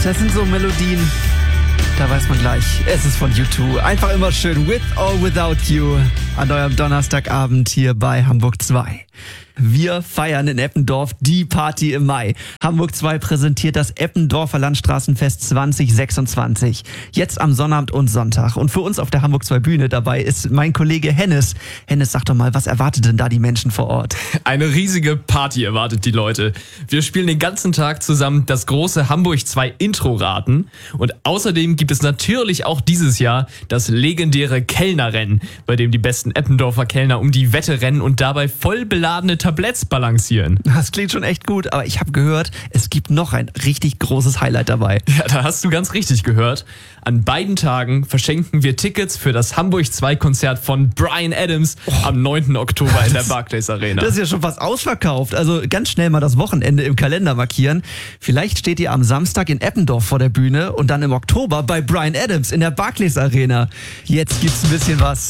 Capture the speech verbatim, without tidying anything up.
Das sind so Melodien, da weiß man gleich, es ist von U zwei. Einfach immer schön With or Without You an eurem Donnerstagabend hier bei Hamburg zwei. Wir feiern in Eppendorf die Party im Mai. Hamburg zwei präsentiert das Eppendorfer Landstraßenfest zwanzig sechsundzwanzig. Jetzt am Sonnabend und Sonntag. Und für uns auf der Hamburg zwei Bühne dabei ist mein Kollege Hennes. Hennes, sag doch mal, was erwartet denn da die Menschen vor Ort? Eine riesige Party erwartet die Leute. Wir spielen den ganzen Tag zusammen das große Hamburg zwei Intro-Raten. Und außerdem gibt es natürlich auch dieses Jahr das legendäre Kellnerrennen, bei dem die besten Eppendorfer Kellner um die Wette rennen und dabei voll beladene Tabletts balancieren. Das klingt schon echt gut, aber ich habe gehört, es gibt noch ein richtig großes Highlight dabei. Ja, da hast du ganz richtig gehört. An beiden Tagen verschenken wir Tickets für das Hamburg zwei Konzert von Bryan Adams oh. am neunten Oktober in der Barclays Arena. Das ist ja schon fast ausverkauft. Also ganz schnell mal das Wochenende im Kalender markieren. Vielleicht steht ihr am Samstag in Eppendorf vor der Bühne und dann im Oktober bei Bryan Adams in der Barclays Arena. Jetzt gibt's ein bisschen was